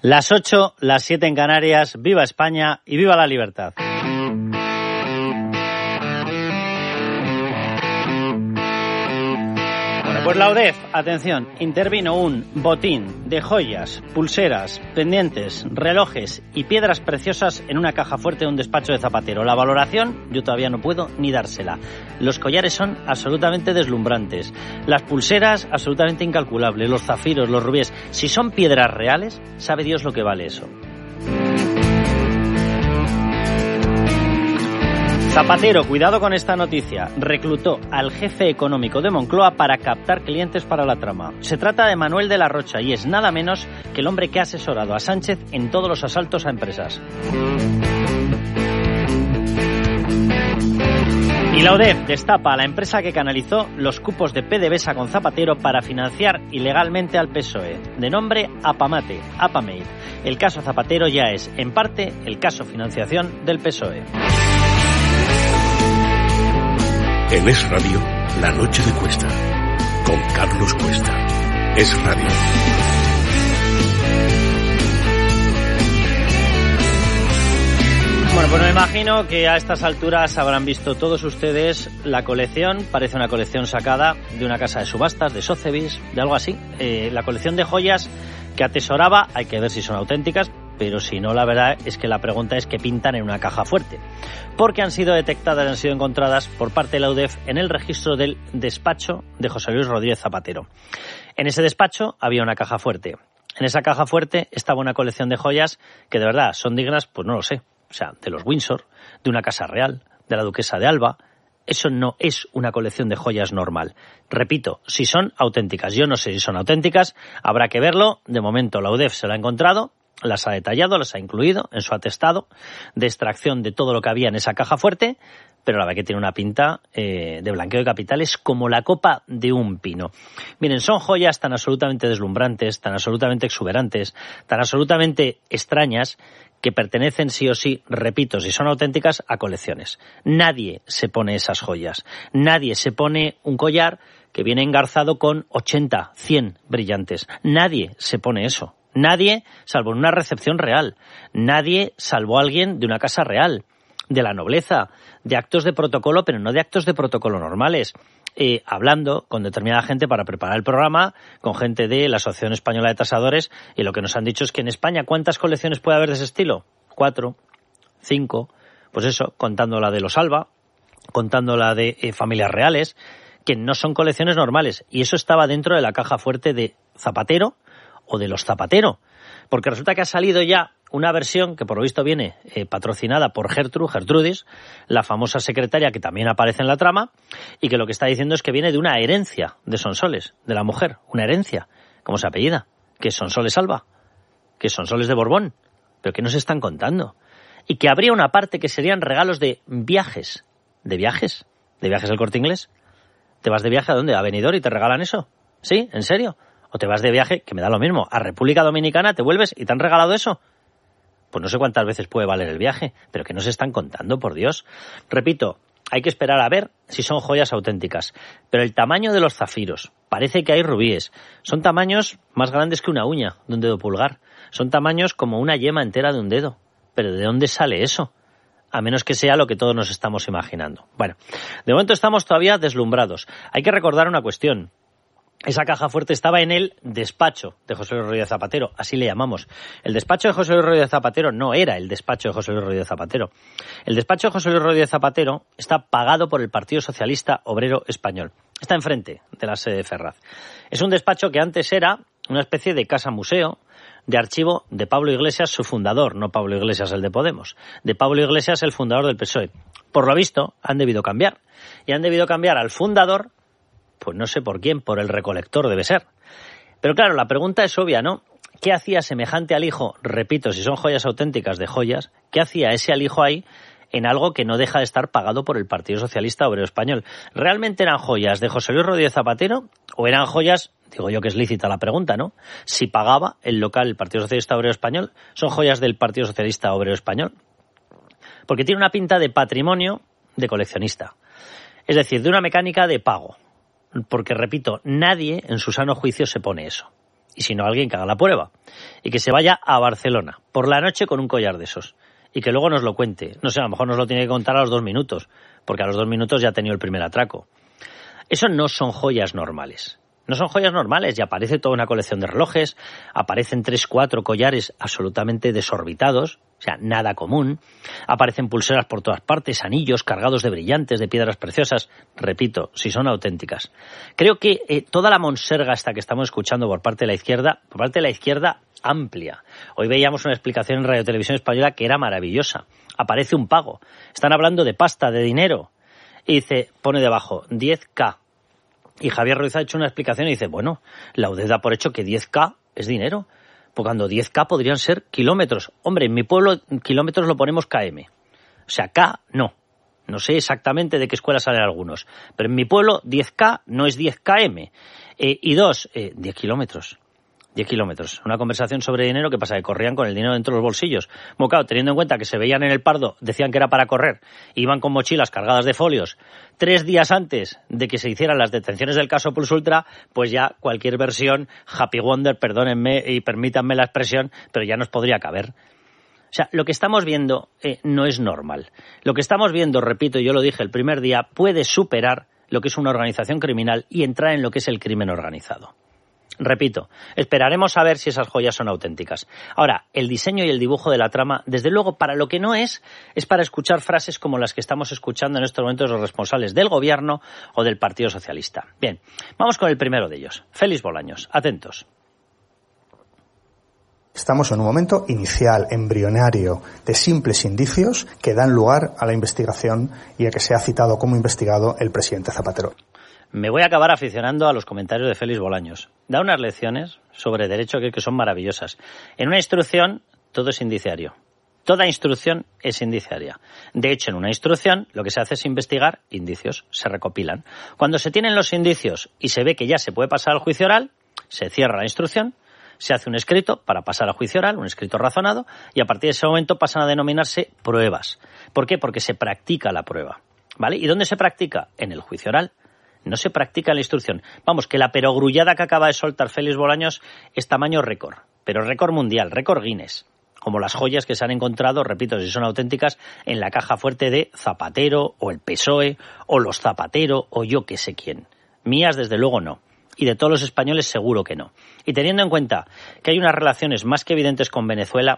Las 8, las 7 en Canarias. ¡Viva España y viva la libertad! Pues la UDEF, atención, intervino un botín de joyas, pulseras, pendientes, relojes y piedras preciosas en una caja fuerte de un despacho de Zapatero. La valoración yo todavía no puedo ni dársela. Los collares son absolutamente deslumbrantes, las pulseras absolutamente incalculables, los zafiros, los rubíes. Si son piedras reales, sabe Dios lo que vale eso. Zapatero, cuidado con esta noticia, reclutó al jefe económico de Moncloa para captar clientes para la trama. Se trata de Manuel de la Rocha y es nada menos que el hombre que ha asesorado a Sánchez en todos los asaltos a empresas. Y la UDEF destapa a la empresa que canalizó los cupos de PDVSA con Zapatero para financiar ilegalmente al PSOE, de nombre Apamate, Apamate. El caso Zapatero ya es, en parte, el caso financiación del PSOE. En Es Radio, La Noche de Cuesta, con Carlos Cuesta. Es Radio. Bueno, pues me imagino que a estas alturas habrán visto todos ustedes la colección, parece una colección sacada de una casa de subastas, de Sotheby's, de algo así. La colección de joyas que atesoraba, hay que ver si son auténticas, pero si no, la verdad es que la pregunta es qué pintan en una caja fuerte. Porque han sido detectadas, han sido encontradas por parte de la UDEF en el registro del despacho de José Luis Rodríguez Zapatero. En ese despacho había una caja fuerte. En esa caja fuerte estaba una colección de joyas que de verdad son dignas, pues no lo sé, o sea, de los Windsor, de una casa real, de la duquesa de Alba. Eso no es una colección de joyas normal. Repito, si son auténticas. Yo no sé si son auténticas, habrá que verlo. De momento la UDEF se la ha encontrado, las ha detallado, las ha incluido en su atestado de extracción de todo lo que había en esa caja fuerte, pero la verdad que tiene una pinta de blanqueo de capitales como la copa de un pino. Miren, son joyas tan absolutamente deslumbrantes, tan absolutamente exuberantes, tan absolutamente extrañas, que pertenecen sí o sí, repito, si son auténticas, a colecciones. Nadie se pone esas joyas. Nadie se pone un collar que viene engarzado con 80, 100 brillantes. Nadie se pone eso. Nadie, salvo en una recepción real. Nadie, salvo alguien de una casa real, de la nobleza, de actos de protocolo, pero no de actos de protocolo normales. Hablando con determinada gente para preparar el programa, con gente de la Asociación Española de Tasadores, y lo que nos han dicho es que en España, ¿cuántas colecciones puede haber de ese estilo? 4, 5, pues eso, contando la de los Alba, contando la de familias reales, que no son colecciones normales, y eso estaba dentro de la caja fuerte de Zapatero o de los Zapatero, porque resulta que ha salido ya una versión que por lo visto viene patrocinada por Gertrudis, la famosa secretaria que también aparece en la trama, y que lo que está diciendo es que viene de una herencia de Sonsoles, de la mujer, una herencia, ¿cómo se apellida? Que es Sonsoles Alba, que es Sonsoles de Borbón, pero que nos están contando, y que habría una parte que serían regalos de viajes, ¿de viajes al Corte Inglés? ¿Te vas de viaje a dónde? ¿A Benidorm y te regalan eso? ¿Sí? ¿En serio? ¿O te vas de viaje, que me da lo mismo, a República Dominicana, te vuelves y te han regalado eso? Pues no sé cuántas veces puede valer el viaje, pero que nos están contando, por Dios. Repito, hay que esperar a ver si son joyas auténticas. Pero el tamaño de los zafiros, parece que hay rubíes, son tamaños más grandes que una uña de un dedo pulgar. Son tamaños como una yema entera de un dedo. ¿Pero de dónde sale eso? A menos que sea lo que todos nos estamos imaginando. Bueno, de momento estamos todavía deslumbrados. Hay que recordar una cuestión. Esa caja fuerte estaba en el despacho de José Luis Rodríguez Zapatero, así le llamamos. El despacho de José Luis Rodríguez Zapatero no era el despacho de José Luis Rodríguez Zapatero. El despacho de José Luis Rodríguez Zapatero está pagado por el Partido Socialista Obrero Español. Está enfrente de la sede de Ferraz. Es un despacho que antes era una especie de casa-museo, de archivo de Pablo Iglesias, su fundador, no Pablo Iglesias el de Podemos, de Pablo Iglesias, el fundador del PSOE. Por lo visto, han debido cambiar. Y han debido cambiar al fundador, pues no sé por quién, por el recolector debe ser. Pero claro, la pregunta es obvia, ¿no? ¿Qué hacía semejante al hijo? Repito, si son joyas auténticas de joyas, ¿qué hacía ese alijo ahí en algo que no deja de estar pagado por el Partido Socialista Obrero Español? ¿Realmente eran joyas de José Luis Rodríguez Zapatero o eran joyas, digo yo que es lícita la pregunta, ¿no? Si pagaba el local el Partido Socialista Obrero Español, ¿son joyas del Partido Socialista Obrero Español? Porque tiene una pinta de patrimonio de coleccionista. Es decir, de una mecánica de pago. Porque, repito, nadie en su sano juicio se pone eso. y si no alguien que haga la prueba, y que se vaya a Barcelona por la noche con un collar de esos, y que luego nos lo cuente. No sé, a lo mejor nos lo tiene que contar a los 2 minutos, porque a los 2 minutos ya ha tenido el primer atraco. Eso no son joyas normales. No son joyas normales y aparece toda una colección de relojes, aparecen 3-4 collares absolutamente desorbitados, o sea, nada común, aparecen pulseras por todas partes, anillos cargados de brillantes, de piedras preciosas, repito, si son auténticas. Creo que toda la monserga esta que estamos escuchando por parte de la izquierda amplia. Hoy veíamos una explicación en Radio Televisión Española que era maravillosa. Aparece un pago, están hablando de pasta, de dinero, y dice, pone debajo, 10K. Y Javier Ruiz ha hecho una explicación y dice, bueno, la UDED da por hecho que 10K es dinero, porque cuando 10K podrían ser kilómetros. Hombre, en mi pueblo kilómetros lo ponemos KM. O sea, K no. No sé exactamente de qué escuela salen algunos. Pero en mi pueblo 10K no es 10 km. Y 10 kilómetros. 10 kilómetros. Una conversación sobre dinero que pasa, que corrían con el dinero dentro de los bolsillos. Bueno, claro, teniendo en cuenta que se veían en el Pardo, decían que era para correr, iban con mochilas cargadas de folios 3 días antes de que se hicieran las detenciones del caso Plus Ultra, pues ya cualquier versión Happy Wonder, perdónenme y permítanme la expresión, pero ya nos podría caber. O sea, lo que estamos viendo no es normal. Lo que estamos viendo, repito, yo lo dije el primer día, puede superar lo que es una organización criminal y entrar en lo que es el crimen organizado. Repito, esperaremos a ver si esas joyas son auténticas. Ahora, el diseño y el dibujo de la trama, desde luego, para lo que no es para escuchar frases como las que estamos escuchando en estos momentos los responsables del gobierno o del Partido Socialista. Bien, vamos con el primero de ellos, Félix Bolaños. Atentos. Estamos en un momento inicial, embrionario, de simples indicios que dan lugar a la investigación y a que sea citado como investigado el presidente Zapatero. Me voy a acabar aficionando a los comentarios de Félix Bolaños. Da unas lecciones sobre derecho que son maravillosas. En una instrucción, todo es indiciario. Toda instrucción es indiciaria. De hecho, en una instrucción, lo que se hace es investigar indicios, se recopilan. Cuando se tienen los indicios y se ve que ya se puede pasar al juicio oral, se cierra la instrucción, se hace un escrito para pasar al juicio oral, un escrito razonado, y a partir de ese momento pasan a denominarse pruebas. ¿Por qué? Porque se practica la prueba, ¿vale? ¿Y dónde se practica? En el juicio oral. No se practica en la instrucción. Vamos, que la perogrullada que acaba de soltar Félix Bolaños es tamaño récord, pero récord mundial, récord Guinness. Como las joyas que se han encontrado, repito, si son auténticas, en la caja fuerte de Zapatero, o el PSOE, o los Zapatero, o yo que sé quién. Mías, desde luego, no. Y de todos los españoles, seguro que no. Y teniendo en cuenta que hay unas relaciones más que evidentes con Venezuela,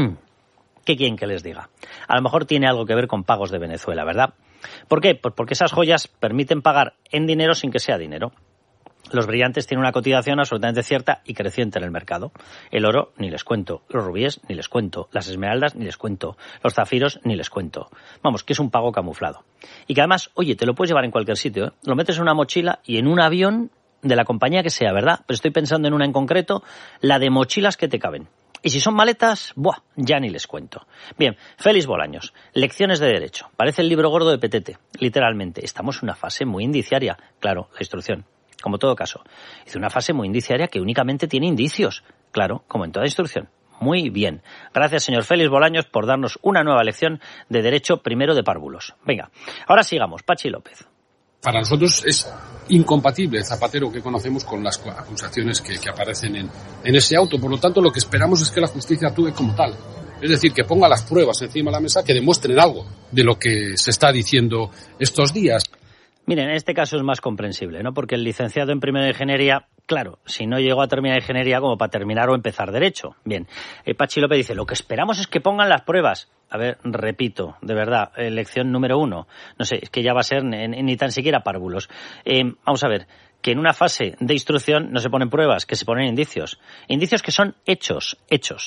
¿qué quieren que les diga? A lo mejor tiene algo que ver con pagos de Venezuela, ¿verdad? ¿Por qué? Pues porque esas joyas permiten pagar en dinero sin que sea dinero. Los brillantes tienen una cotización absolutamente cierta y creciente en el mercado. El oro, ni les cuento. Los rubíes, ni les cuento. Las esmeraldas, ni les cuento. Los zafiros, ni les cuento. Vamos, que es un pago camuflado. Y que además, oye, te lo puedes llevar en cualquier sitio, ¿eh? Lo metes en una mochila y en un avión de la compañía que sea, ¿verdad? Pero estoy pensando en una en concreto, la de mochilas que te caben. Y si son maletas, ¡buah!, ya ni les cuento. Bien, Félix Bolaños, lecciones de derecho. Parece el libro gordo de Petete, literalmente. Estamos en una fase muy indiciaria. Claro, la instrucción, como todo caso. Es una fase muy indiciaria que únicamente tiene indicios. Claro, como en toda instrucción. Muy bien. Gracias, señor Félix Bolaños, por darnos una nueva lección de derecho primero de párvulos. Venga, ahora sigamos. Pachi López. Para nosotros es incompatible el Zapatero que conocemos con las acusaciones que aparecen en ese auto. Por lo tanto, lo que esperamos es que la justicia actúe como tal. Es decir, que ponga las pruebas encima de la mesa que demuestren algo de lo que se está diciendo estos días. Miren, en este caso es más comprensible, ¿no? Porque el licenciado en primero de ingeniería, claro, si no llegó a terminar ingeniería como para terminar o empezar derecho. Bien, Pachi López dice, lo que esperamos es que pongan las pruebas. A ver, repito, de verdad, lección número 1. No sé, es que ya va a ser ni tan siquiera párvulos. Vamos a ver, que en una fase de instrucción no se ponen pruebas, que se ponen indicios. Indicios que son hechos.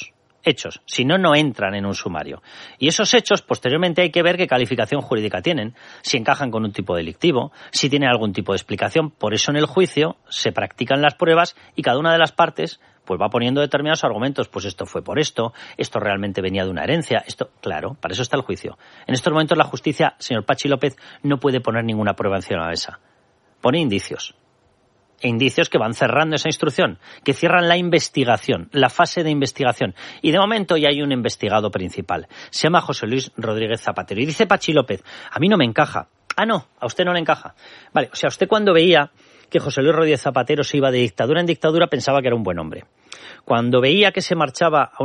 Si no, no entran en un sumario. Y esos hechos, posteriormente, hay que ver qué calificación jurídica tienen, si encajan con un tipo delictivo, si tienen algún tipo de explicación. Por eso en el juicio se practican las pruebas y cada una de las partes pues va poniendo determinados argumentos. Pues esto fue por esto realmente venía de una herencia, esto, claro, para eso está el juicio. En estos momentos la justicia, señor Pachi López, no puede poner ninguna prueba encima de la mesa. Pone indicios. Indicios que van cerrando esa instrucción, que cierran la investigación, la fase de investigación. Y de momento ya hay un investigado principal. Se llama José Luis Rodríguez Zapatero. Y dice Pachi López, a mí no me encaja. Ah, no, a usted no le encaja. Vale, o sea, usted cuando veía que José Luis Rodríguez Zapatero se iba de dictadura en dictadura pensaba que era un buen hombre. Cuando veía que se marchaba a